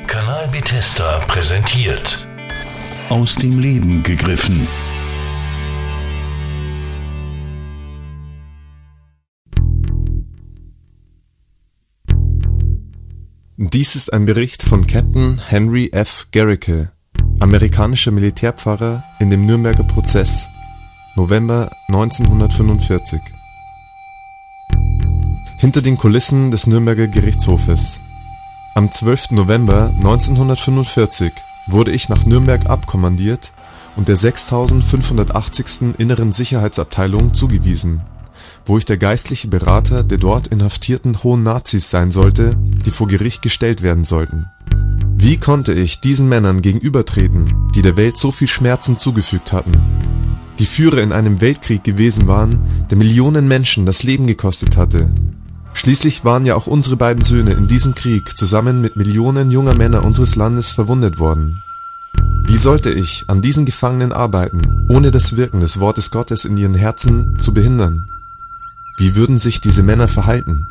Kanal Bethesda präsentiert. Aus dem Leben gegriffen. Dies ist ein Bericht von Captain Henry F. Garricke, amerikanischer Militärpfarrer in dem Nürnberger Prozess, November 1945. Hinter den Kulissen des Nürnberger Gerichtshofes. Am 12. November 1945 wurde ich nach Nürnberg abkommandiert und der 6580. Inneren Sicherheitsabteilung zugewiesen, wo ich der geistliche Berater der dort inhaftierten hohen Nazis sein sollte, die vor Gericht gestellt werden sollten. Wie konnte ich diesen Männern gegenübertreten, die der Welt so viel Schmerzen zugefügt hatten, die Führer in einem Weltkrieg gewesen waren, der Millionen Menschen das Leben gekostet hatte? Schließlich waren ja auch unsere beiden Söhne in diesem Krieg zusammen mit Millionen junger Männer unseres Landes verwundet worden. Wie sollte ich an diesen Gefangenen arbeiten, ohne das Wirken des Wortes Gottes in ihren Herzen zu behindern? Wie würden sich diese Männer verhalten?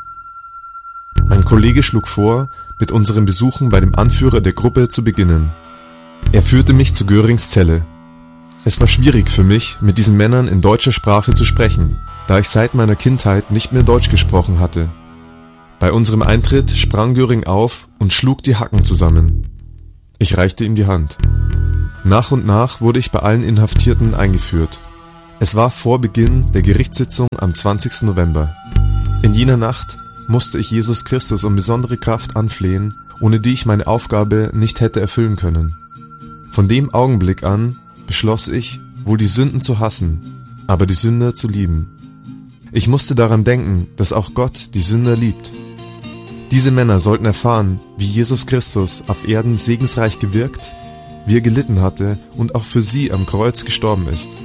Mein Kollege schlug vor, mit unseren Besuchen bei dem Anführer der Gruppe zu beginnen. Er führte mich zu Görings Zelle. Es war schwierig für mich, mit diesen Männern in deutscher Sprache zu sprechen, da ich seit meiner Kindheit nicht mehr Deutsch gesprochen hatte. Bei unserem Eintritt sprang Göring auf und schlug die Hacken zusammen. Ich reichte ihm die Hand. Nach und nach wurde ich bei allen Inhaftierten eingeführt. Es war vor Beginn der Gerichtssitzung am 20. November. In jener Nacht musste ich Jesus Christus um besondere Kraft anflehen, ohne die ich meine Aufgabe nicht hätte erfüllen können. Von dem Augenblick an beschloss ich, wohl die Sünden zu hassen, aber die Sünder zu lieben. Ich musste daran denken, dass auch Gott die Sünder liebt. Diese Männer sollten erfahren, wie Jesus Christus auf Erden segensreich gewirkt, wie er gelitten hatte und auch für sie am Kreuz gestorben ist.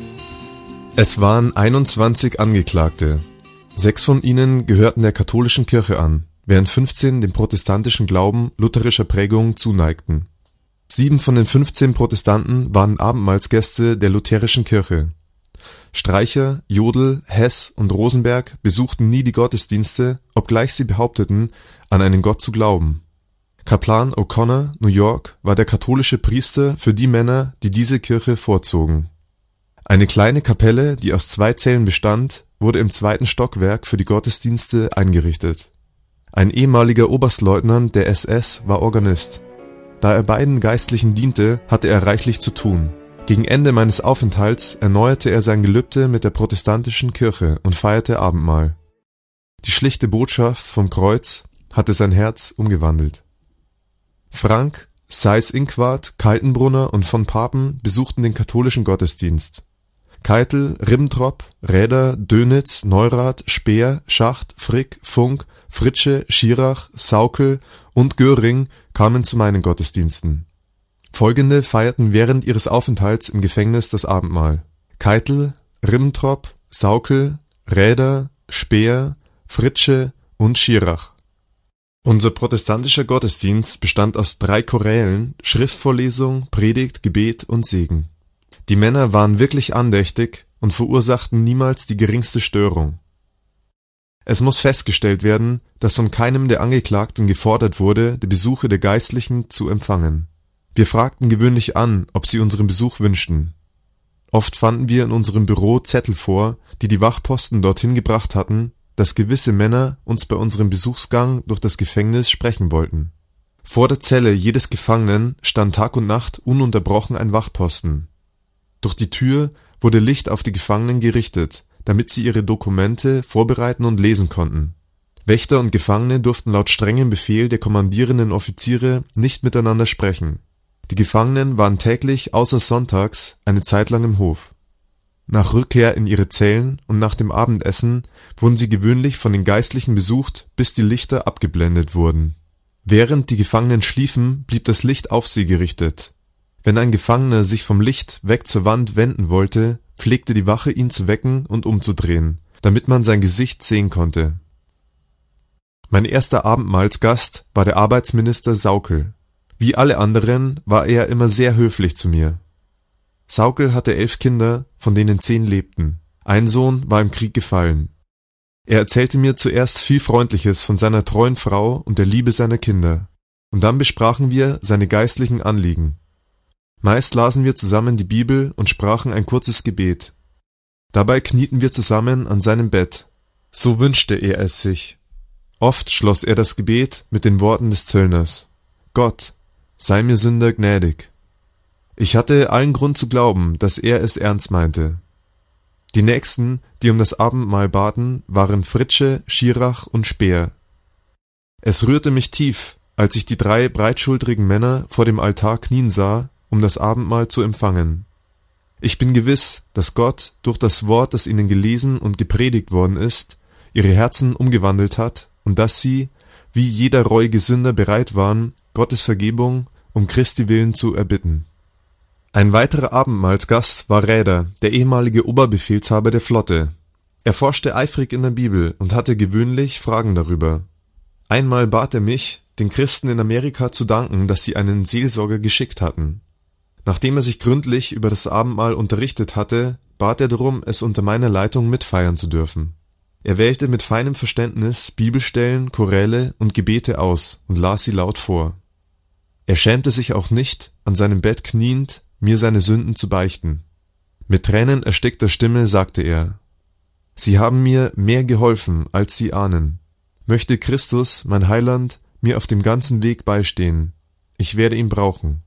Es waren 21 Angeklagte. 6 von ihnen gehörten der katholischen Kirche an, während 15 dem protestantischen Glauben lutherischer Prägung zuneigten. 7 von den 15 Protestanten waren Abendmahlsgäste der lutherischen Kirche. Streicher, Jodl, Hess und Rosenberg besuchten nie die Gottesdienste, obgleich sie behaupteten, an einen Gott zu glauben. Kaplan O'Connor, New York, war der katholische Priester für die Männer, die diese Kirche vorzogen. Eine kleine Kapelle, die aus 2 Zellen bestand, wurde im 2. Stockwerk für die Gottesdienste eingerichtet. Ein ehemaliger Oberstleutnant der SS war Organist. Da er beiden Geistlichen diente, hatte er reichlich zu tun. Gegen Ende meines Aufenthalts erneuerte er sein Gelübde mit der protestantischen Kirche und feierte Abendmahl. Die schlichte Botschaft vom Kreuz hatte sein Herz umgewandelt. Frank, Seyß-Inquart, Kaltenbrunner und von Papen besuchten den katholischen Gottesdienst. Keitel, Ribbentrop, Räder, Dönitz, Neurath, Speer, Schacht, Frick, Funk, Fritsche, Schirach, Saukel und Göring kamen zu meinen Gottesdiensten. Folgende feierten während ihres Aufenthalts im Gefängnis das Abendmahl: Keitel, Ribbentrop, Saukel, Räder, Speer, Fritsche und Schirach. Unser protestantischer Gottesdienst bestand aus 3 Chorälen, Schriftvorlesung, Predigt, Gebet und Segen. Die Männer waren wirklich andächtig und verursachten niemals die geringste Störung. Es muss festgestellt werden, dass von keinem der Angeklagten gefordert wurde, die Besuche der Geistlichen zu empfangen. Wir fragten gewöhnlich an, ob sie unseren Besuch wünschten. Oft fanden wir in unserem Büro Zettel vor, die die Wachposten dorthin gebracht hatten, dass gewisse Männer uns bei unserem Besuchsgang durch das Gefängnis sprechen wollten. Vor der Zelle jedes Gefangenen stand Tag und Nacht ununterbrochen ein Wachposten. Durch die Tür wurde Licht auf die Gefangenen gerichtet, damit sie ihre Dokumente vorbereiten und lesen konnten. Wächter und Gefangene durften laut strengem Befehl der kommandierenden Offiziere nicht miteinander sprechen. Die Gefangenen waren täglich außer sonntags eine Zeit lang im Hof. Nach Rückkehr in ihre Zellen und nach dem Abendessen wurden sie gewöhnlich von den Geistlichen besucht, bis die Lichter abgeblendet wurden. Während die Gefangenen schliefen, blieb das Licht auf sie gerichtet. Wenn ein Gefangener sich vom Licht weg zur Wand wenden wollte, pflegte die Wache ihn zu wecken und umzudrehen, damit man sein Gesicht sehen konnte. Mein erster Abendmahlsgast war der Arbeitsminister Saukel. Wie alle anderen war er immer sehr höflich zu mir. Saukel hatte 11 Kinder, von denen 10 lebten. Ein Sohn war im Krieg gefallen. Er erzählte mir zuerst viel Freundliches von seiner treuen Frau und der Liebe seiner Kinder. und dann besprachen wir seine geistlichen Anliegen. Meist lasen wir zusammen die Bibel und sprachen ein kurzes Gebet. Dabei knieten wir zusammen an seinem Bett. So wünschte er es sich. Oft schloss er das Gebet mit den Worten des Zöllners: Gott, sei mir Sünder gnädig. Ich hatte allen Grund zu glauben, dass er es ernst meinte. Die nächsten, die um das Abendmahl baten, waren Fritzsche, Schirach und Speer. Es rührte mich tief, als ich die 3 breitschultrigen Männer vor dem Altar knien sah, um das Abendmahl zu empfangen. Ich bin gewiss, dass Gott durch das Wort, das ihnen gelesen und gepredigt worden ist, ihre Herzen umgewandelt hat und dass sie, wie jeder reuige Sünder, bereit waren, Gottes Vergebung um Christi willen zu erbitten. Ein weiterer Abendmahlsgast war Räder, der ehemalige Oberbefehlshaber der Flotte. Er forschte eifrig in der Bibel und hatte gewöhnlich Fragen darüber. Einmal bat er mich, den Christen in Amerika zu danken, dass sie einen Seelsorger geschickt hatten. Nachdem er sich gründlich über das Abendmahl unterrichtet hatte, bat er darum, es unter meiner Leitung mitfeiern zu dürfen. Er wählte mit feinem Verständnis Bibelstellen, Choräle und Gebete aus und las sie laut vor. Er schämte sich auch nicht, an seinem Bett kniend, mir seine Sünden zu beichten. Mit Tränen erstickter Stimme sagte er: Sie haben mir mehr geholfen, als Sie ahnen. Möchte Christus, mein Heiland, mir auf dem ganzen Weg beistehen. Ich werde ihn brauchen.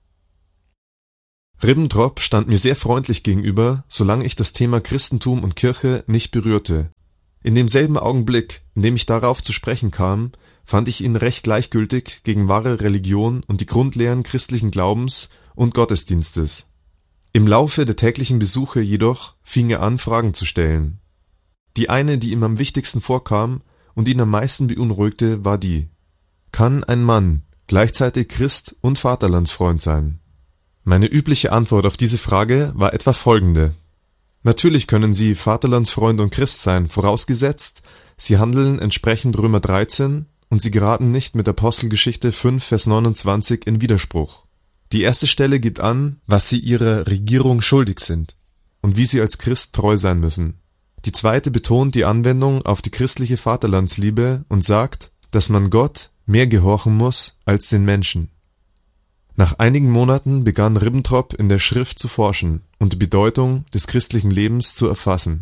Ribbentrop stand mir sehr freundlich gegenüber, solange ich das Thema Christentum und Kirche nicht berührte. In demselben Augenblick, in dem ich darauf zu sprechen kam, fand ich ihn recht gleichgültig gegen wahre Religion und die Grundlehren christlichen Glaubens und Gottesdienstes. Im Laufe der täglichen Besuche jedoch fing er an, Fragen zu stellen. Die eine, die ihm am wichtigsten vorkam und ihn am meisten beunruhigte, war die: Kann ein Mann gleichzeitig Christ und Vaterlandsfreund sein? Meine übliche Antwort auf diese Frage war etwa folgende: Natürlich können Sie Vaterlandsfreund und Christ sein, vorausgesetzt, Sie handeln entsprechend Römer 13 und Sie geraten nicht mit Apostelgeschichte 5, Vers 29 in Widerspruch. Die erste Stelle gibt an, was Sie Ihrer Regierung schuldig sind und wie Sie als Christ treu sein müssen. Die zweite betont die Anwendung auf die christliche Vaterlandsliebe und sagt, dass man Gott mehr gehorchen muss als den Menschen. Nach einigen Monaten begann Ribbentrop in der Schrift zu forschen und die Bedeutung des christlichen Lebens zu erfassen.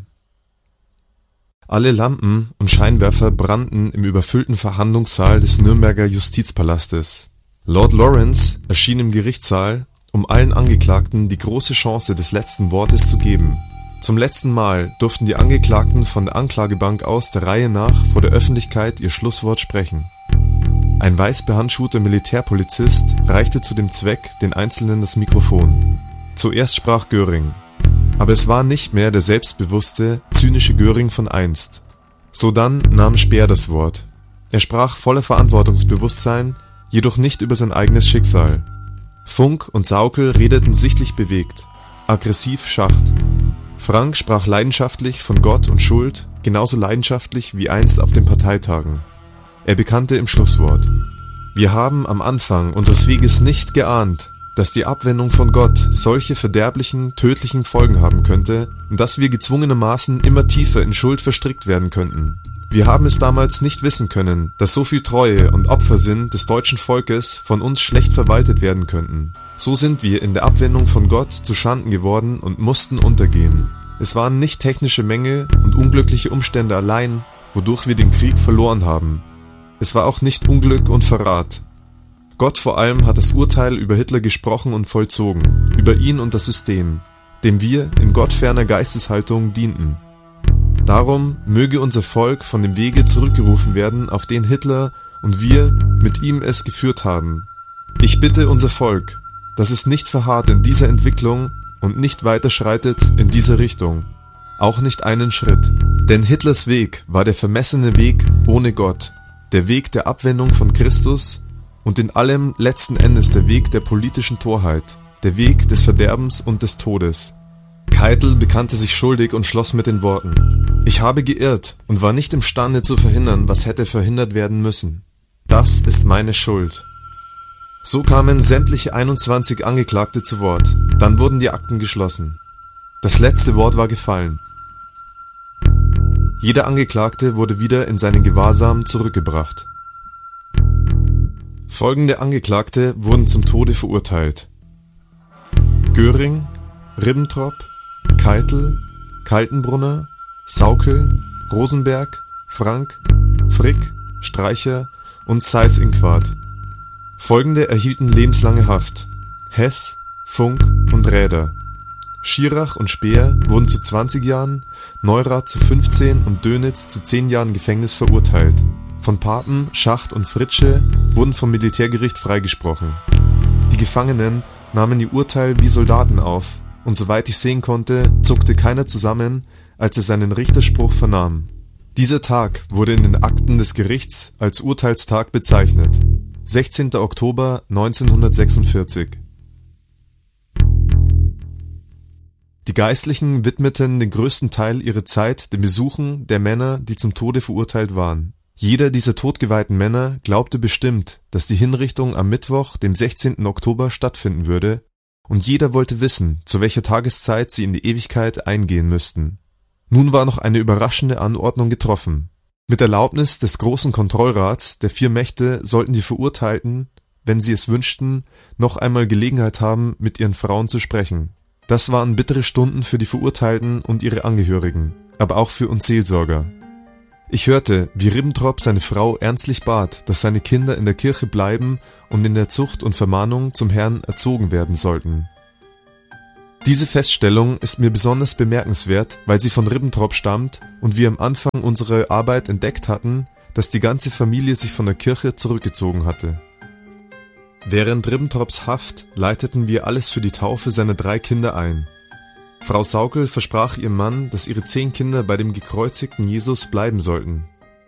Alle Lampen und Scheinwerfer brannten im überfüllten Verhandlungssaal des Nürnberger Justizpalastes. Lord Lawrence erschien im Gerichtssaal, um allen Angeklagten die große Chance des letzten Wortes zu geben. Zum letzten Mal durften die Angeklagten von der Anklagebank aus der Reihe nach vor der Öffentlichkeit ihr Schlusswort sprechen. Ein weiß behandschuhter Militärpolizist reichte zu dem Zweck den Einzelnen das Mikrofon. Zuerst sprach Göring. Aber es war nicht mehr der selbstbewusste, zynische Göring von einst. Sodann nahm Speer das Wort. Er sprach voller Verantwortungsbewusstsein, jedoch nicht über sein eigenes Schicksal. Funk und Saukel redeten sichtlich bewegt, aggressiv Schacht. Frank sprach leidenschaftlich von Gott und Schuld, genauso leidenschaftlich wie einst auf den Parteitagen. Er bekannte im Schlusswort: Wir haben am Anfang unseres Weges nicht geahnt, dass die Abwendung von Gott solche verderblichen, tödlichen Folgen haben könnte und dass wir gezwungenermaßen immer tiefer in Schuld verstrickt werden könnten. Wir haben es damals nicht wissen können, dass so viel Treue und Opfersinn des deutschen Volkes von uns schlecht verwaltet werden könnten. So sind wir in der Abwendung von Gott zu Schanden geworden und mussten untergehen. Es waren nicht technische Mängel und unglückliche Umstände allein, wodurch wir den Krieg verloren haben. Es war auch nicht Unglück und Verrat. Gott vor allem hat das Urteil über Hitler gesprochen und vollzogen, über ihn und das System, dem wir in gottferner Geisteshaltung dienten. Darum möge unser Volk von dem Wege zurückgerufen werden, auf den Hitler und wir mit ihm es geführt haben. Ich bitte unser Volk, dass es nicht verharrt in dieser Entwicklung und nicht weiterschreitet in diese Richtung, auch nicht einen Schritt. Denn Hitlers Weg war der vermessene Weg ohne Gott, der Weg der Abwendung von Christus und in allem letzten Endes der Weg der politischen Torheit, der Weg des Verderbens und des Todes. Keitel bekannte sich schuldig und schloss mit den Worten: Ich habe geirrt und war nicht imstande zu verhindern, was hätte verhindert werden müssen. Das ist meine Schuld. So kamen sämtliche 21 Angeklagte zu Wort. Dann wurden die Akten geschlossen. Das letzte Wort war gefallen. Jeder Angeklagte wurde wieder in seinen Gewahrsam zurückgebracht. Folgende Angeklagte wurden zum Tode verurteilt: Göring, Ribbentrop, Keitel, Kaltenbrunner, Sauckel, Rosenberg, Frank, Frick, Streicher und Seyß-Inquart. Folgende erhielten lebenslange Haft: Hess, Funk und Räder. Schirach und Speer wurden zu 20 Jahren, Neurath zu 15 und Dönitz zu 10 Jahren Gefängnis verurteilt. Von Papen, Schacht und Fritzsche wurden vom Militärgericht freigesprochen. Die Gefangenen nahmen ihr Urteil wie Soldaten auf, und soweit ich sehen konnte, zuckte keiner zusammen, als er seinen Richterspruch vernahm. Dieser Tag wurde in den Akten des Gerichts als Urteilstag bezeichnet: 16. Oktober 1946. Die Geistlichen widmeten den größten Teil ihrer Zeit dem Besuchen der Männer, die zum Tode verurteilt waren. Jeder dieser todgeweihten Männer glaubte bestimmt, dass die Hinrichtung am Mittwoch, dem 16. Oktober, stattfinden würde, und jeder wollte wissen, zu welcher Tageszeit sie in die Ewigkeit eingehen müssten. Nun war noch eine überraschende Anordnung getroffen. Mit Erlaubnis des Großen Kontrollrats der 4 Mächte sollten die Verurteilten, wenn sie es wünschten, noch einmal Gelegenheit haben, mit ihren Frauen zu sprechen. Das waren bittere Stunden für die Verurteilten und ihre Angehörigen, aber auch für uns Seelsorger. Ich hörte, wie Ribbentrop seine Frau ernstlich bat, dass seine Kinder in der Kirche bleiben und in der Zucht und Vermahnung zum Herrn erzogen werden sollten. Diese Feststellung ist mir besonders bemerkenswert, weil sie von Ribbentrop stammt und wir am Anfang unserer Arbeit entdeckt hatten, dass die ganze Familie sich von der Kirche zurückgezogen hatte. Während Ribbentrops Haft leiteten wir alles für die Taufe seiner 3 Kinder ein. Frau Sauckel versprach ihrem Mann, dass ihre 10 Kinder bei dem gekreuzigten Jesus bleiben sollten.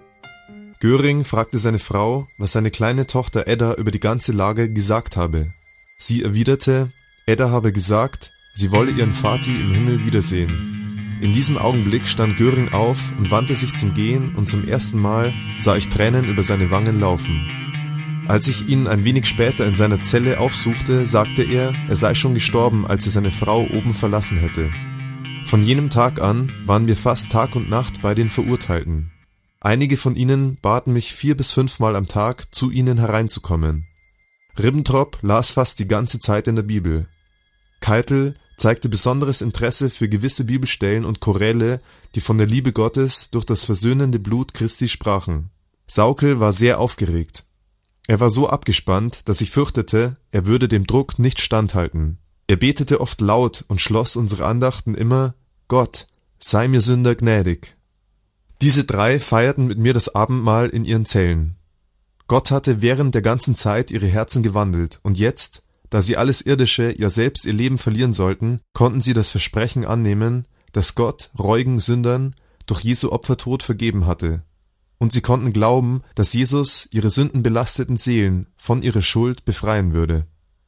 Göring fragte seine Frau, was seine kleine Tochter Edda über die ganze Lage gesagt habe. Sie erwiderte, Edda habe gesagt, sie wolle ihren Vati im Himmel wiedersehen. In diesem Augenblick stand Göring auf und wandte sich zum Gehen, und zum ersten Mal sah ich Tränen über seine Wangen laufen. Als ich ihn ein wenig später in seiner Zelle aufsuchte, sagte er sei schon gestorben, als er seine Frau oben verlassen hätte. Von jenem Tag an waren wir fast Tag und Nacht bei den Verurteilten. Einige von ihnen baten mich 4 bis 5 Mal am Tag, zu ihnen hereinzukommen. Ribbentrop las fast die ganze Zeit in der Bibel. Keitel zeigte besonderes Interesse für gewisse Bibelstellen und Choräle, die von der Liebe Gottes durch das versöhnende Blut Christi sprachen. Sauckel war sehr aufgeregt. Er war so abgespannt, dass ich fürchtete, er würde dem Druck nicht standhalten. Er betete oft laut und schloss unsere Andachten immer: Gott, sei mir Sünder gnädig. Diese 3 feierten mit mir das Abendmahl in ihren Zellen. Gott hatte während der ganzen Zeit ihre Herzen gewandelt, und jetzt, da sie alles Irdische, ja selbst ihr Leben verlieren sollten, konnten sie das Versprechen annehmen, das Gott reuigen Sündern durch Jesu Opfertod vergeben hatte. Und sie konnten glauben, dass Jesus ihre sündenbelasteten Seelen von ihrer Schuld befreien würde.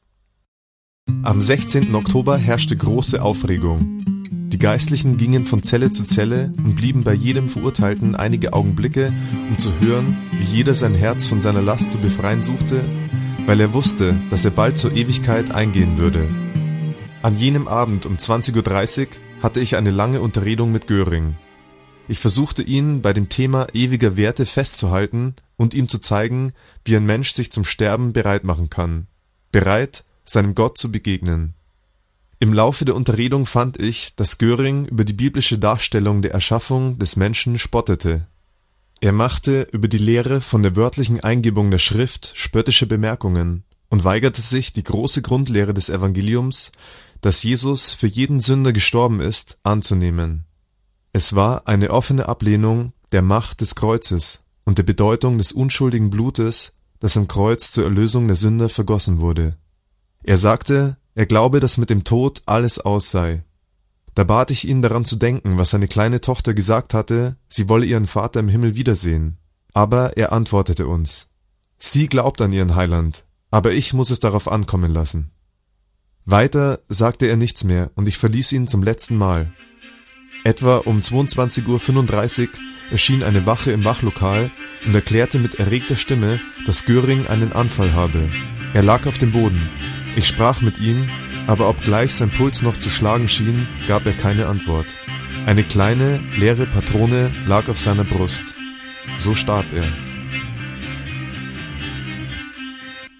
Am 16. Oktober herrschte große Aufregung. Die Geistlichen gingen von Zelle zu Zelle und blieben bei jedem Verurteilten einige Augenblicke, um zu hören, wie jeder sein Herz von seiner Last zu befreien suchte, weil er wusste, dass er bald zur Ewigkeit eingehen würde. An jenem Abend um 20:30 Uhr hatte ich eine lange Unterredung mit Göring. Ich versuchte ihn bei dem Thema ewiger Werte festzuhalten und ihm zu zeigen, wie ein Mensch sich zum Sterben bereit machen kann. Bereit, seinem Gott zu begegnen. Im Laufe der Unterredung fand ich, dass Göring über die biblische Darstellung der Erschaffung des Menschen spottete. Er machte über die Lehre von der wörtlichen Eingebung der Schrift spöttische Bemerkungen und weigerte sich, die große Grundlehre des Evangeliums, dass Jesus für jeden Sünder gestorben ist, anzunehmen. Es war eine offene Ablehnung der Macht des Kreuzes und der Bedeutung des unschuldigen Blutes, das am Kreuz zur Erlösung der Sünder vergossen wurde. Er sagte, er glaube, dass mit dem Tod alles aus sei. Da bat ich ihn, daran zu denken, was seine kleine Tochter gesagt hatte, sie wolle ihren Vater im Himmel wiedersehen. Aber er antwortete uns: Sie glaubt an ihren Heiland, aber ich muss es darauf ankommen lassen. Weiter sagte er nichts mehr, und ich verließ ihn zum letzten Mal. Etwa um 22:35 Uhr erschien eine Wache im Wachlokal und erklärte mit erregter Stimme, dass Göring einen Anfall habe. Er lag auf dem Boden. Ich sprach mit ihm, aber obgleich sein Puls noch zu schlagen schien, gab er keine Antwort. Eine kleine, leere Patrone lag auf seiner Brust. So starb er.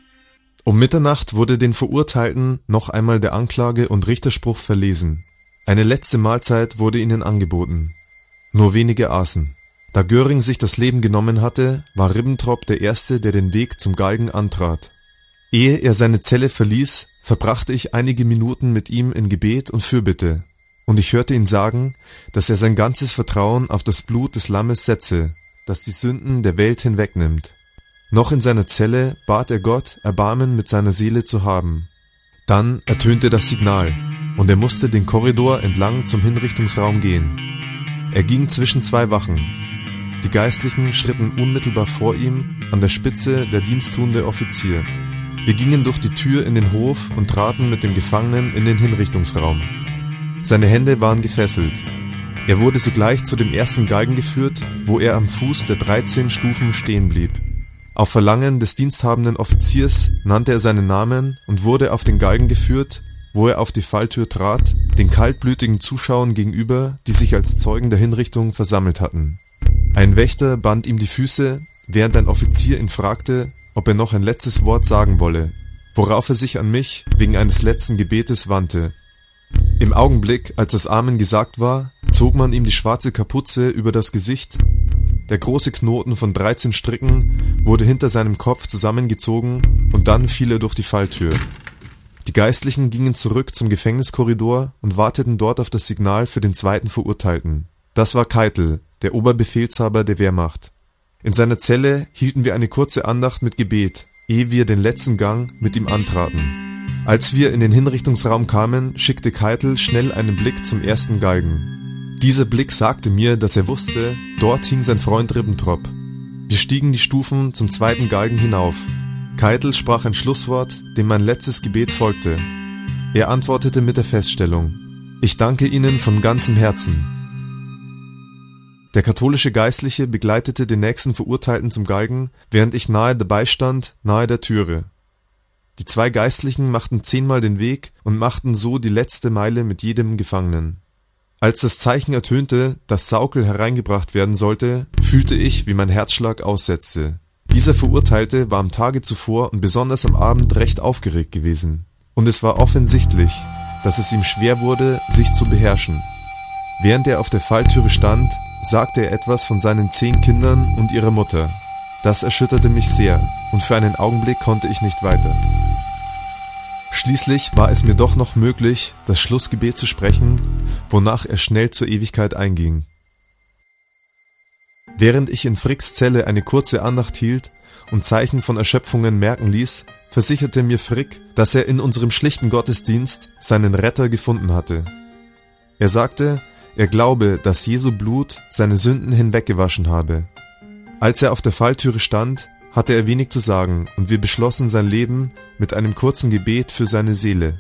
Um Mitternacht wurde den Verurteilten noch einmal der Anklage- und Richterspruch verlesen. Eine letzte Mahlzeit wurde ihnen angeboten. Nur wenige aßen. Da Göring sich das Leben genommen hatte, war Ribbentrop der Erste, der den Weg zum Galgen antrat. Ehe er seine Zelle verließ, verbrachte ich einige Minuten mit ihm in Gebet und Fürbitte, und ich hörte ihn sagen, dass er sein ganzes Vertrauen auf das Blut des Lammes setze, das die Sünden der Welt hinwegnimmt. Noch in seiner Zelle bat er Gott, Erbarmen mit seiner Seele zu haben. Dann ertönte das Signal, und er musste den Korridor entlang zum Hinrichtungsraum gehen. Er ging zwischen zwei Wachen. Die Geistlichen schritten unmittelbar vor ihm, an der Spitze der diensttuende Offizier. Wir gingen durch die Tür in den Hof und traten mit dem Gefangenen in den Hinrichtungsraum. Seine Hände waren gefesselt. Er wurde sogleich zu dem ersten Galgen geführt, wo er am Fuß der 13 Stufen stehen blieb. Auf Verlangen des diensthabenden Offiziers nannte er seinen Namen und wurde auf den Galgen geführt, wo er auf die Falltür trat, den kaltblütigen Zuschauern gegenüber, die sich als Zeugen der Hinrichtung versammelt hatten. Ein Wächter band ihm die Füße, während ein Offizier ihn fragte, ob er noch ein letztes Wort sagen wolle, worauf er sich an mich wegen eines letzten Gebetes wandte. Im Augenblick, als das Amen gesagt war, zog man ihm die schwarze Kapuze über das Gesicht. Der große Knoten von 13 Stricken wurde hinter seinem Kopf zusammengezogen und dann fiel er durch die Falltür. Die Geistlichen gingen zurück zum Gefängniskorridor und warteten dort auf das Signal für den zweiten Verurteilten. Das war Keitel, der Oberbefehlshaber der Wehrmacht. In seiner Zelle hielten wir eine kurze Andacht mit Gebet, ehe wir den letzten Gang mit ihm antraten. Als wir in den Hinrichtungsraum kamen, schickte Keitel schnell einen Blick zum ersten Galgen. Dieser Blick sagte mir, dass er wusste, dort hing sein Freund Ribbentrop. Wir stiegen die Stufen zum zweiten Galgen hinauf. Keitel sprach ein Schlusswort, dem mein letztes Gebet folgte. Er antwortete mit der Feststellung: Ich danke Ihnen von ganzem Herzen. Der katholische Geistliche begleitete den nächsten Verurteilten zum Galgen, während ich nahe dabei stand, nahe der Türe. Die zwei Geistlichen machten 10-mal den Weg und machten so die letzte Meile mit jedem Gefangenen. Als das Zeichen ertönte, dass Saukel hereingebracht werden sollte, fühlte ich, wie mein Herzschlag aussetzte. Dieser Verurteilte war am Tage zuvor und besonders am Abend recht aufgeregt gewesen. Und es war offensichtlich, dass es ihm schwer wurde, sich zu beherrschen. Während er auf der Falltüre stand, sagte er etwas von seinen 10 Kindern und ihrer Mutter. Das erschütterte mich sehr, und für einen Augenblick konnte ich nicht weiter. Schließlich war es mir doch noch möglich, das Schlussgebet zu sprechen, wonach er schnell zur Ewigkeit einging. Während ich in Fricks Zelle eine kurze Andacht hielt und Zeichen von Erschöpfungen merken ließ, versicherte mir Frick, dass er in unserem schlichten Gottesdienst seinen Retter gefunden hatte. Er sagte, er glaube, dass Jesu Blut seine Sünden hinweggewaschen habe. Als er auf der Falltüre stand, hatte er wenig zu sagen, und wir beschlossen sein Leben mit einem kurzen Gebet für seine Seele.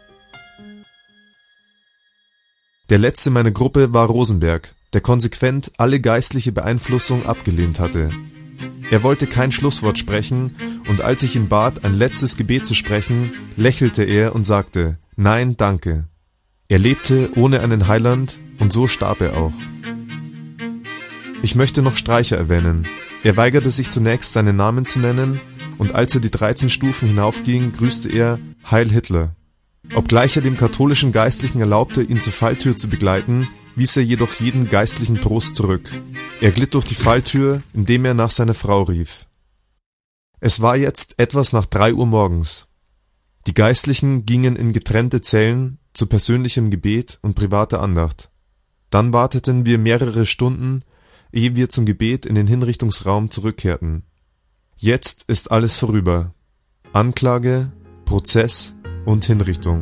Der letzte meiner Gruppe war Rosenberg, der konsequent alle geistliche Beeinflussung abgelehnt hatte. Er wollte kein Schlusswort sprechen, und als ich ihn bat, ein letztes Gebet zu sprechen, lächelte er und sagte: Nein, danke. Er lebte ohne einen Heiland, und so starb er auch. Ich möchte noch Streicher erwähnen. Er weigerte sich zunächst, seinen Namen zu nennen, und als er die 13 Stufen hinaufging, grüßte er Heil Hitler. Obgleich er dem katholischen Geistlichen erlaubte, ihn zur Falltür zu begleiten, wies er jedoch jeden geistlichen Trost zurück. Er glitt durch die Falltür, indem er nach seiner Frau rief. Es war jetzt etwas nach 3 Uhr morgens. Die Geistlichen gingen in getrennte Zellen zu persönlichem Gebet und privater Andacht. Dann warteten wir mehrere Stunden, ehe wir zum Gebet in den Hinrichtungsraum zurückkehrten. Jetzt ist alles vorüber. Anklage, Prozess und Hinrichtung.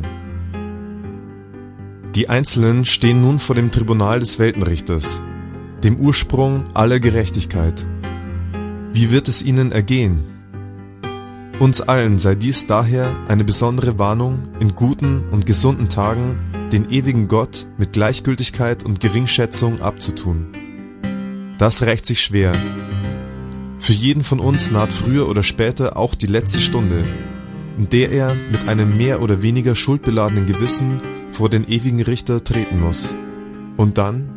Die Einzelnen stehen nun vor dem Tribunal des Weltenrichters, dem Ursprung aller Gerechtigkeit. Wie wird es ihnen ergehen? Uns allen sei dies daher eine besondere Warnung, in guten und gesunden Tagen den ewigen Gott mit Gleichgültigkeit und Geringschätzung abzutun. Das rächt sich schwer. Für jeden von uns naht früher oder später auch die letzte Stunde, in der er mit einem mehr oder weniger schuldbeladenen Gewissen vor den ewigen Richter treten muss. Und dann?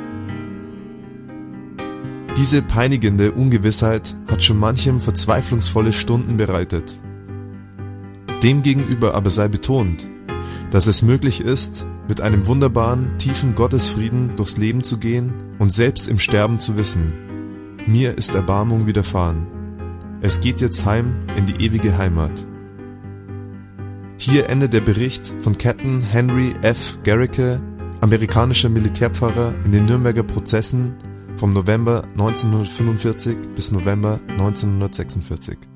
Diese peinigende Ungewissheit hat schon manchem verzweiflungsvolle Stunden bereitet. Demgegenüber aber sei betont, dass es möglich ist, mit einem wunderbaren, tiefen Gottesfrieden durchs Leben zu gehen und selbst im Sterben zu wissen: Mir ist Erbarmung widerfahren. Es geht jetzt heim in die ewige Heimat. Hier endet der Bericht von Captain Henry F. Garricke, amerikanischer Militärpfarrer in den Nürnberger Prozessen vom November 1945 bis November 1946.